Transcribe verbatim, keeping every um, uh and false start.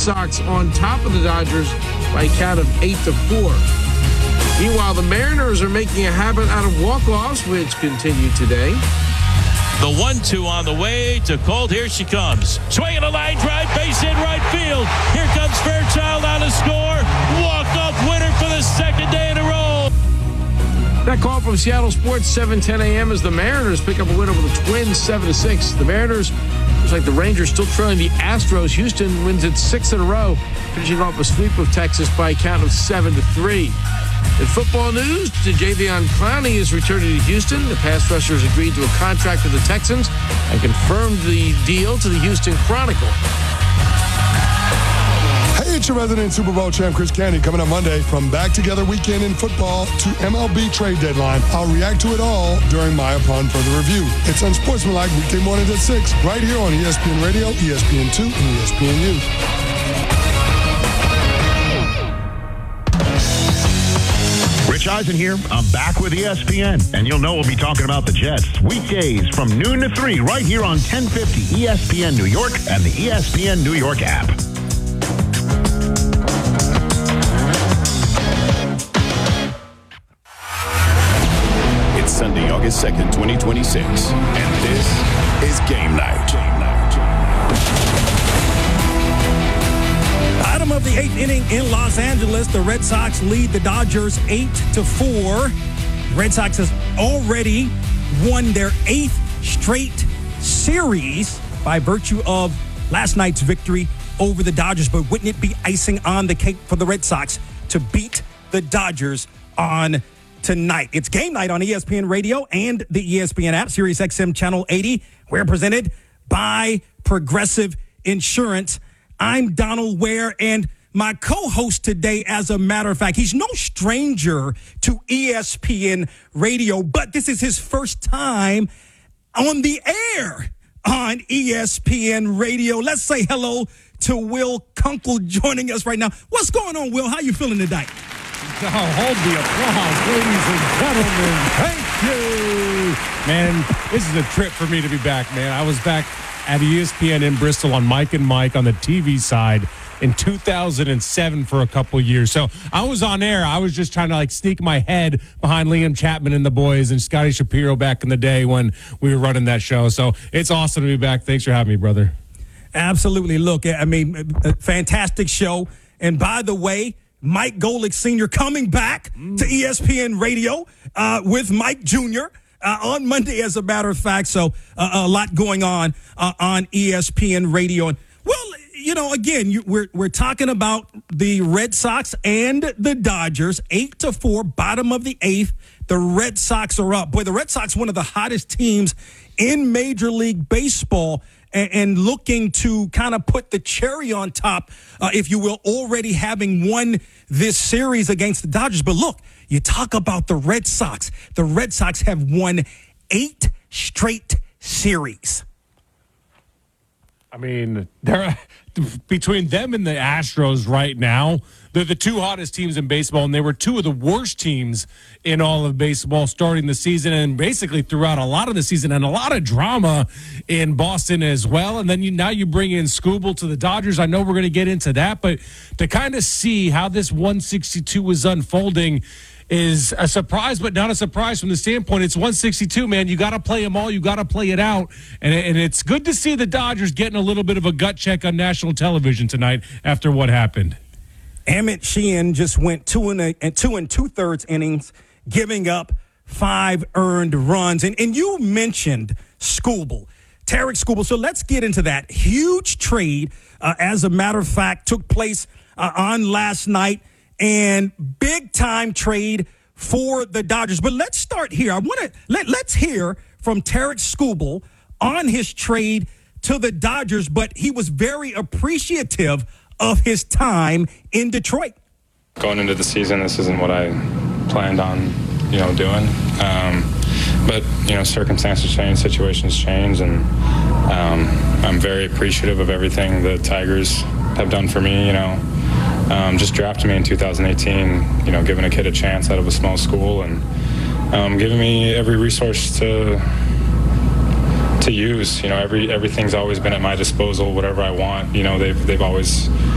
Sox on top of the Dodgers by a count of eight to four. Meanwhile, the Mariners are making a habit out of walk-offs, which continue today. The one two on the way to Colt. Here she comes. Swinging a line drive, base in right field. Here comes Fairchild on the score. Walk-off winner for the second day in a row. That call from Seattle Sports, seven ten a.m. as the Mariners pick up a win over the Twins, seven to six. The Mariners, looks like the Rangers still trailing the Astros. Houston wins its sixth in a row, finishing off a sweep of Texas by a count of seven to three. In football news, Jadeveon Clowney is returning to Houston. The pass rushers agreed to a contract with the Texans and confirmed the deal to the Houston Chronicle. Hey, it's your resident Super Bowl champ, Chris Canty, coming up Monday. From back together weekend in football to M L B trade deadline, I'll react to it all during my Upon Further Review. It's Unsportsmanlike weekday mornings at six, right here on E S P N Radio, E S P N two, and E S P N U. Rich Eisen here. I'm back with E S P N, and you'll know we'll be talking about the Jets weekdays from noon to three right here on ten fifty E S P N New York and the E S P N New York app. It's Sunday, August second, twenty twenty-six, and this is Game Night. Game Night. Bottom of the eighth inning in Los Angeles, the Red Sox lead the Dodgers eight to four. The Red Sox has already won their eighth straight series by virtue of last night's victory over the Dodgers. But wouldn't it be icing on the cake for the Red Sox to beat the Dodgers on tonight? It's Game Night on E S P N Radio and the E S P N app, Sirius X M Channel eighty. We're presented by Progressive Insurance. I'm Donald Ware, and my co-host today, as a matter of fact, he's no stranger to E S P N Radio, but this is his first time on the air on E S P N Radio. Let's say hello to Will Kunkel joining us right now. What's going on, Will? How you feeling tonight? Oh, hold the applause, ladies and gentlemen. Thank you. Man, this is a trip for me to be back, man. I was back at E S P N in Bristol on Mike and Mike on the T V side in two thousand seven for a couple years. So I was on air. I was just trying to like sneak my head behind Liam Chapman and the boys and Scotty Shapiro back in the day when we were running that show. So it's awesome to be back. Thanks for having me, brother. Absolutely. Look, I mean, a fantastic show. And by the way, Mike Golick Senior coming back mm. to E S P N Radio uh, with Mike Junior Uh, on Monday, as a matter of fact. So uh, a lot going on uh, on E S P N Radio. And, well, you know, again, you, we're we're talking about the Red Sox and the Dodgers, eight to four, bottom of the eighth. The Red Sox are up. Boy, the Red Sox, one of the hottest teams in Major League Baseball, and, and looking to kind of put the cherry on top, uh, if you will, already having won this series against the Dodgers. But look, you talk about the Red Sox. The Red Sox have won eight straight series. I mean, they're between them and the Astros right now, they're the two hottest teams in baseball, and they were two of the worst teams in all of baseball starting the season and basically throughout a lot of the season, and a lot of drama in Boston as well. And then you now you bring in Skubal to the Dodgers. I know we're going to get into that, but to kind of see how this one sixty-two was unfolding is a surprise, but not a surprise from the standpoint. It's one sixty-two, man. You got to play them all. You got to play it out. And, and it's good to see the Dodgers getting a little bit of a gut check on national television tonight after what happened. Emmett Sheehan just went two and, a, and two and two thirds innings, giving up five earned runs. And, and you mentioned Skubal, Tarik Skubal. So let's get into that. Huge trade, uh, as a matter of fact, took place uh, on last night. And big time trade for the Dodgers. But let's start here. I want to let, let's hear from Tarik Skubal on his trade to the Dodgers, but he was very appreciative of his time in Detroit. Going into the season, this isn't what I planned on, you know, doing. Um, but, you know, circumstances change, situations change, and um, I'm very appreciative of everything the Tigers have done for me, you know. Um, just drafted me in two thousand eighteen, you know, giving a kid a chance out of a small school, and um, giving me every resource to to use. You know, every everything's always been at my disposal. Whatever I want, you know, they've they've always